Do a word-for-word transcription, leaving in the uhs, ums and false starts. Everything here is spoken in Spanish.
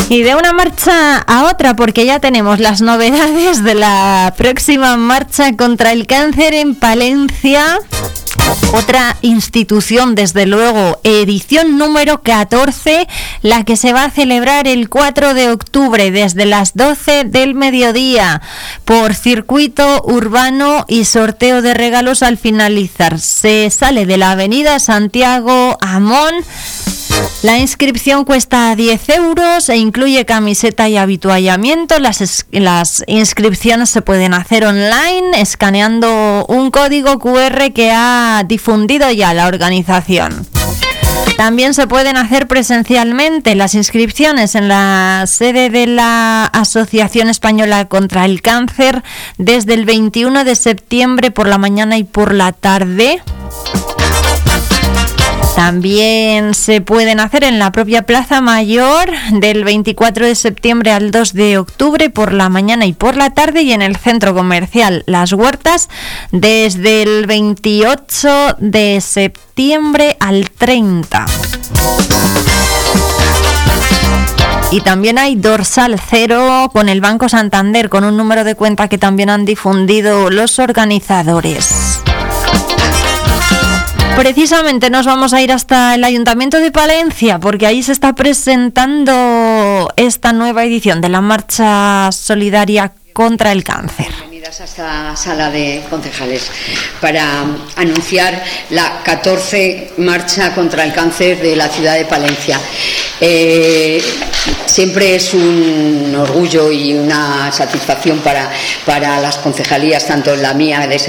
Y de una marcha a otra, porque ya tenemos las novedades de la próxima marcha contra el cáncer en Palencia. Otra institución, desde luego, edición número catorce, la que se va a celebrar el cuatro de octubre desde las doce del mediodía por circuito urbano y sorteo de regalos al finalizar. Se sale de la avenida Santiago Amón. La inscripción cuesta diez euros e incluye camiseta y habituallamiento. Las, es, las inscripciones se pueden hacer online escaneando un código cu erre que ha difundido ya la organización. También se pueden hacer presencialmente las inscripciones en la sede de la Asociación Española contra el Cáncer desde el veintiuno de septiembre por la mañana y por la tarde. También se pueden hacer en la propia Plaza Mayor del veinticuatro de septiembre al dos de octubre por la mañana y por la tarde, y en el centro comercial Las Huertas desde el veintiocho de septiembre al treinta. Y también hay dorsal cero con el Banco Santander, con un número de cuenta que también han difundido los organizadores. Precisamente nos vamos a ir hasta el Ayuntamiento de Palencia, porque ahí se está presentando esta nueva edición de la Marcha Solidaria contra el Cáncer. Bienvenidas a esta sala de concejales para anunciar la catorce Marcha contra el Cáncer de la ciudad de Palencia. Eh, siempre es un orgullo y una satisfacción para, para las concejalías, tanto la mía de